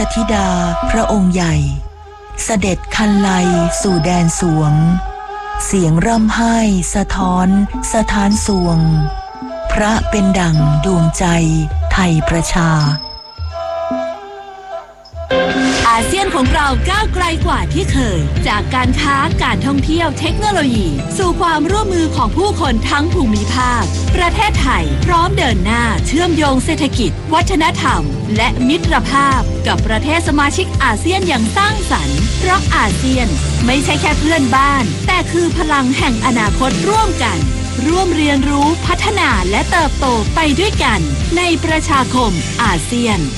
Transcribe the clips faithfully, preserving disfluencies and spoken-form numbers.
ธิดาพระองค์ใหญ่เสด็จคันไลสู่แดนสวงเสียงร่ำไห้สะท้อนสถานสวงพระเป็นดั่งดวงใจไทยประชาอาเซียนของเราก้าวไกลกว่าที่เคยจากการค้าการท่องเที่ยวเทคโนโลยีสู่ความร่วมมือของผู้คนทั้งภูมิภาคประเทศไทยพร้อมเดินหน้าเชื่อมโยงเศรษฐกิจวัฒนธรรมและมิตรภาพกับประเทศสมาชิกอาเซียนอย่างสร้างสรรค์เพราะอาเซียนไม่ใช่แค่เพื่อนบ้านแต่คือพลังแห่งอนาคตร่วมกันร่วมเรียนรู้พัฒนาและเติบโตไปด้วยกันในประชาคมอาเซียน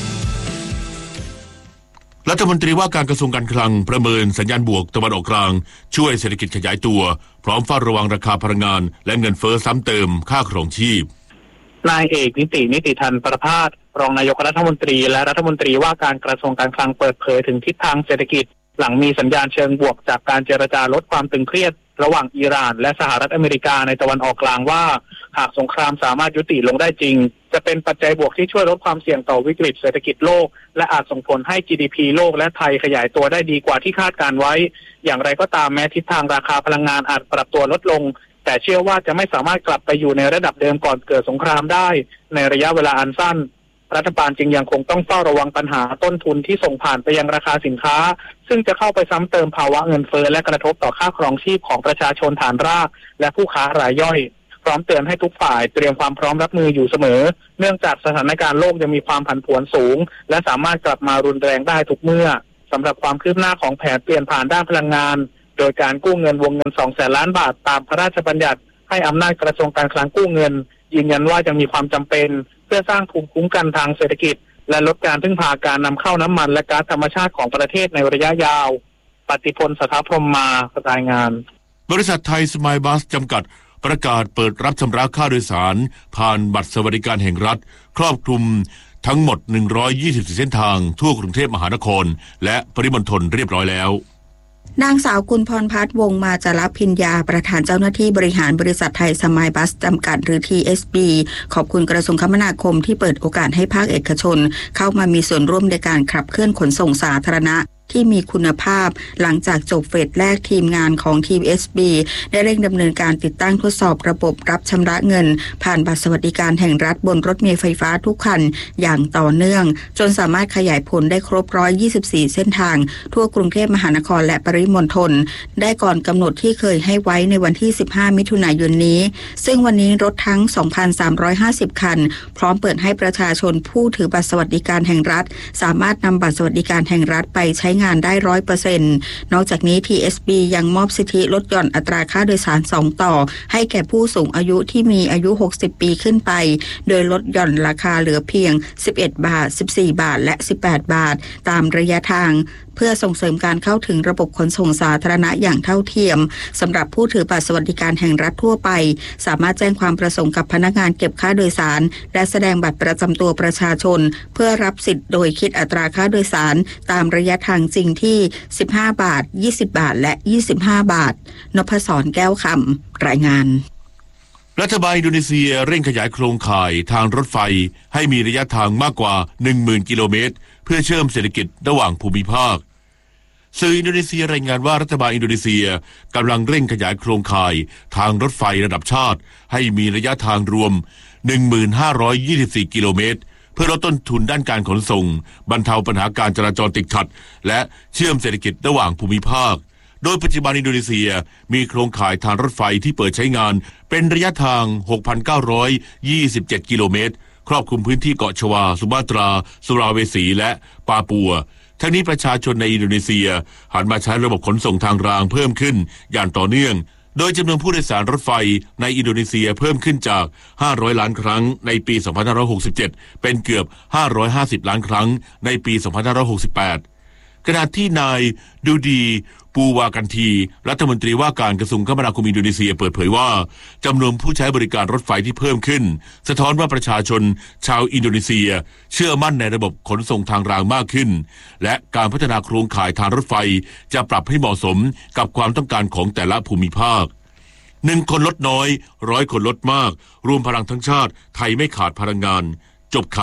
รัฐมนตรีว่าการกระทรวงการคลังประเมินสัญญาณบวกตะวันออกกลางช่วยเศรษฐกิจขยายตัวพร้อมเฝ้าระวังราคาพลังงานและเงินเฟ้อซ้ำเติมค่าครองชีพนายเอกนิตินิติธันประภาสรองนายกรัฐมนตรีและรัฐมนตรีว่าการกระทรวงการคลังเปิดเผยถึงทิศทางเศรษฐกิจหลังมีสัญญาณเชิงบวกจากการเจรจาลดความตึงเครียดระหว่างอิหร่านและสหรัฐอเมริกาในตะวันออกกลางว่าหากสงครามสามารถยุติลงได้จริงจะเป็นปัจจัยบวกที่ช่วยลดความเสี่ยงต่อวิกฤตเศรษฐกิจโลกและอาจส่งผลให้ จี ดี พี โลกและไทยขยายตัวได้ดีกว่าที่คาดการไว้อย่างไรก็ตามแม้ทิศทางราคาพลังงานอาจปรับตัวลดลงแต่เชื่อว่าจะไม่สามารถกลับไปอยู่ในระดับเดิมก่อนเกิดสงครามได้ในระยะเวลาอันสั้นรัฐบาลจึงยังคงต้องเฝ้าระวังปัญหาต้นทุนที่ส่งผ่านไปยังราคาสินค้าซึ่งจะเข้าไปซ้ำเติมภาวะเงินเฟ้อและกระทบต่อค่าครองชีพของประชาชนฐานรากและผู้ค้ารายย่อยพร้อมเตือนให้ทุกฝ่ายเตรียมความพร้อมรับมืออยู่เสมอเนื่องจากสถานการณ์โลกยังมีความผันผวนสูงและสามารถกลับมารุนแรงได้ทุกเมื่อสำหรับความคืบหน้าของแผนเปลี่ยนผ่านด้านพลังงานโดยการกู้เงินวงเงิน สองแสนล้านบาทตามพระราชบัญญัติให้อำนาจกระทรวงการคลังกู้เงินยืนยันว่ายังมีความจำเป็นเพื่อสร้างภูมิคุ้มกันทางเศรษฐกิจและลดการพึ่งพาการนำเข้าน้ำมันและก๊าซธรรมชาติของประเทศในระยะยาวปฏิพลสถาพรหมมารายงานบริษัทไทยสมายบัสจำกัดประกาศเปิดรับชำระค่าโดยสารผ่านบัตรสวัสดิการแห่งรัฐครอบคลุมทั้งหมดหนึ่งร้อยยี่สิบสี่เส้นทางทั่วกรุงเทพมหานครและปริมณฑลเรียบร้อยแล้วนางสาวกุลพรพัฒน์วงศ์มาจารพิญญาประธานเจ้าหน้าที่บริหารบริษัทไทยสมายบัสจำกัดหรือ ที เอส บี ขอบคุณกระทรวงคมนาคมที่เปิดโอกาสให้ภาคเอกชนเข้ามามีส่วนร่วมในการขับเคลื่อนขนส่งสาธารณะที่มีคุณภาพหลังจากจบเฟสแรกทีมงานของ ที เอส บี ได้เร่งดำเนินการติดตั้งทดสอบระบบรับชำระเงินผ่านบัตรสวัสดิการแห่งรัฐบนรถเมล์ไฟฟ้าทุกคันอย่างต่อเนื่องจนสามารถขยายผลได้ครบหนึ่งร้อยยี่สิบสี่เส้นทางทั่วกรุงเทพมหานครและปริมณฑลได้ก่อนกำหนดที่เคยให้ไว้ในวันที่สิบห้ามิถุนายนนี้ซึ่งวันนี้รถทั้ง สองพันสามร้อยห้าสิบ คันพร้อมเปิดให้ประชาชนผู้ถือบัตรสวัสดิการแห่งรัฐสามารถนำบัตรสวัสดิการแห่งรัฐไปใช้งานได้ ร้อยเปอร์เซ็นต์ นอกจากนี้ ที เอส บี ยังมอบสิทธิลดหย่อนอัตราค่าโดยสารสองต่อให้แก่ผู้สูงอายุที่มีอายุหกสิบปีขึ้นไปโดยลดหย่อนราคาเหลือเพียงสิบเอ็ดบาทสิบสี่บาทและสิบแปดบาทตามระยะทางเพื่อส่งเสริมการเข้าถึงระบบขนส่งสาธารณะอย่างเท่าเทียมสำหรับผู้ถือบัตรสวัสดิการแห่งรัฐทั่วไปสามารถแจ้งความประสงค์กับพนักงานเก็บค่าโดยสารและแสดงบัตรประจำตัวประชาชนเพื่อรับสิทธิ์โดยคิดอัตราค่าโดยสารตามระยะทางจริงที่สิบห้าบาทยี่สิบบาทและยี่สิบห้าบาทนพศรแก้วคำรายงานรัฐบาลอินโดนีเซียเร่งขยายโครงข่ายทางรถไฟให้มีระยะทางมากกว่า หนึ่งหมื่น กิโลเมตรเพื่อเชื่อมเศรษฐกิจระหว่างภูมิภาคสื่ออินโดนีเซียรายงานว่ารัฐบาลอินโดนีเซียกำลังเร่งขยายโครงข่ายทางรถไฟระดับชาติให้มีระยะทางรวม หนึ่งพันห้าร้อยยี่สิบสี่ กิโลเมตรเพื่อลดต้นทุนด้านการขนส่งบรรเทาปัญหาการจราจรติดขัดและเชื่อมเศรษฐกิจระหว่างภูมิภาคโดยปัจจุบันอินโดนีเซียมีโครงข่ายทางรถไฟที่เปิดใช้งานเป็นระยะทาง หกพันเก้าร้อยยี่สิบเจ็ด กิโลเมตรครอบคลุมพื้นที่เกาะชวาสุมาตราสุราเวสีและปาปัวทั้งนี้ประชาชนในอินโดนีเซียหันมาใช้ระบบขนส่งทางรางเพิ่มขึ้นอย่างต่อเนื่องโดยจำนวนผู้โดยสารรถไฟในอินโดนีเซียเพิ่มขึ้นจากห้าร้อยล้านครั้งในปี สองพันห้าร้อยหกสิบเจ็ด เป็นเกือบห้าร้อยห้าสิบล้านครั้งในปี สองพันห้าร้อยหกสิบแปด ขณะที่นายดูดีปูวากันทีรัฐมนตรีว่าการกระทรวงคมนาคมอินโดนีเซียเปิดเผยว่าจำนวนผู้ใช้บริการรถไฟที่เพิ่มขึ้นสะท้อนว่าประชาชนชาวอินโดนีเซียเชื่อมั่นในระบบขนส่งทางรางมากขึ้นและการพัฒนาโครงข่ายทางรถไฟจะปรับให้เหมาะสมกับความต้องการของแต่ละภูมิภาคหนึ่งคนลดน้อยร้อยคนลดมากรวมพลังทั้งชาติไทยไม่ขาดพลังงานจบข่าว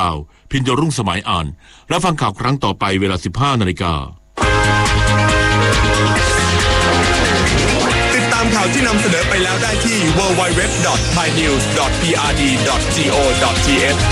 พิญญรุ่งสมัยอ่านและฟังข่าวครั้งต่อไปเวลา สิบห้านาฬิกาติดตามข่าวที่นำเสนอไปแล้วได้ที่ ดับเบิลยู ดับเบิลยู ดับเบิลยู ดอท ไทยนิวส์ ดอท พี อาร์ ดี ดอท จี โอ ดอท ที เอช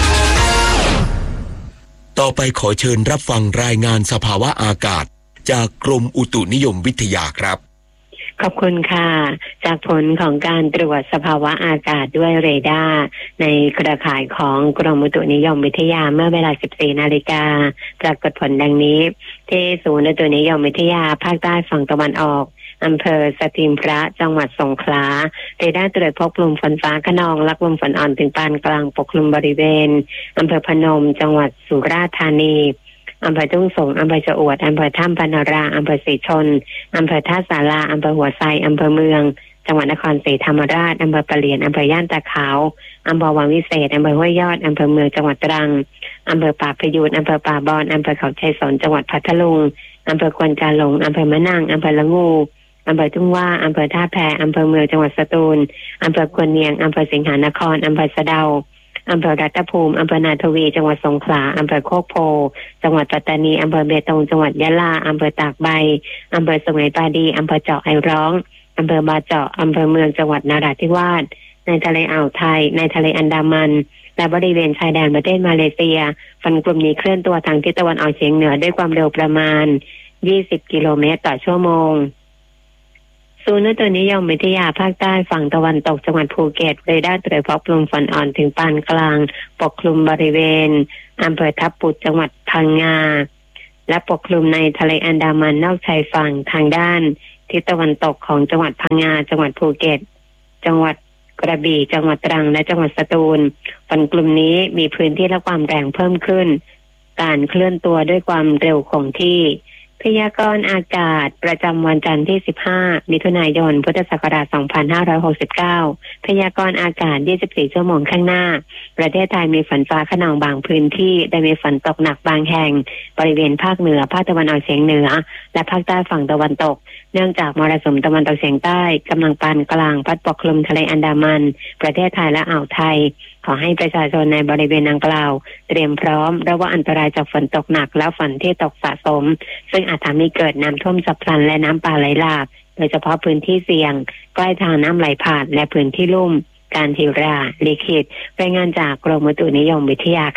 ต่อไปขอเชิญรับฟังรายงานสภาวะอากาศจากกรมอุตุนิยมวิทยาครับขอบคุณค่ะจากผลของการตรวจสภาวะอากาศด้วยเรดาร์ในเครือข่ายของกรมอุตุนิยมวิทยาเมื่อเวลา สิบสี่นาฬิกาปรากฏผลดังนี้ที่ศูนย์อุตุนิยมวิทยาภาคใต้ฝั่งตะวันออกอำเภอสถิมพระจังหวัดสงขลาเรดาร์ตรวจพบกลุ่มฝนฟ้าคะนองและกลุ่มฝนอ่อนถึงปานกลางปกคลุมบริเวณอำเภอพนมจังหวัดสุราษฎร์ธานีอำเภอทุ่งสงอำเภอชะอวดอำเภอถ้ำพนาราอำเภอศรีชนอำเภอท่าสาราอำเภอหัวไซอำเภอเมืองจังหวัดนครศรีธรรมราชอำเภอปะเหลียนอำเภอย่านตะขาวอำเภอวังวิเศษอำเภอห้วยยอดอำเภอเมืองจังหวัดตรังอำเภอป่าพยูนอำเภอป่าบอนอำเภอเขาชัยสนจังหวัดพัทลุงอำเภอควนกาหลงอำเภอมะนางอำเภอละงูอำเภอทุ่งว่าอำเภอท่าแพอำเภอเมืองจังหวัดสตูลอำเภอควนเนียงอำเภอสิงหานครอำเภอสะเดาอำเภอรัตภูมิอำเภอนาทวีจังหวัดสงขลาอำเภอโคกโพจังหวัดปัตตานีอำเภอเบตงจังหวัดยะลาอำเภอตากใบอำเภอสุไหงปาดีอำเภอเจาะไอร้องอำเภอบาเจาะอำเภอเมืองจังหวัดนราธิวาสในทะเลอ่าวไทยในทะเลอันดามันและบริเวณชายแดนประเทศมาเลเซียฝนกลุ่มนี้เคลื่อนตัวทางทิศตะวันออกเฉียงเหนือด้วยความเร็วประมาณยี่สิบกิโลเมตรต่อชั่วโมงศูนย์อุตุนิยมวิทยาภาคใต้ฝั่งตะวันตกจังหวัดภูเก็ตเรดาร์ตรวจพบกลุ่มฝนอ่อนถึงปานกลางปกคลุมบริเวณอำเภอทับปุดจังหวัดพังงาและปกคลุมในทะเลอันดามันนอกชายฝั่งทางด้านทิศตะวันตกของจังหวัดพังงาจังหวัดภูเก็ตจังหวัดกระบี่จังหวัดตรังและจังหวัดสตูลฝนกลุ่มนี้มีพื้นที่และความแรงเพิ่มขึ้นการเคลื่อนตัวด้วยความเร็วคงที่พยากรณ์อากาศประจำวันจันทร์ที่สิบห้ามิถุนายนพุทธศักราชสองพันห้าร้อยหกสิบเก้าพยากรณ์อากาศยี่สิบสี่ชั่วโมงข้างหน้าประเทศไทยมีฝนฟ้าคะนองบางพื้นที่ได้มีฝนตกหนักบางแห่งบริเวณภาคเหนือภาคตะวันออกเฉียงเหนือและภาคใต้ฝั่งตะวันตกเนื่องจากมรสุมตะวันตกเฉียงใต้กำลังปานกลางพัดปกคลุมทะเลอันดามันประเทศไทยและอ่าวไทยขอให้ประชาชนในบริเวณดังกล่าวเตรียมพร้อมระวังอันตรายจากฝนตกหนักและฝนที่ตกสะสมซึ่งอาจทำให้เกิดน้ำท่วมฉับพลันและน้ำป่าไหลหลากโดยเฉพาะพื้นที่เสี่ยงใกล้ทางน้ำไหลผ่านและพื้นที่ลุ่มการทิราลิขิตรายงานจากกรมอุตุนิยมวิทยา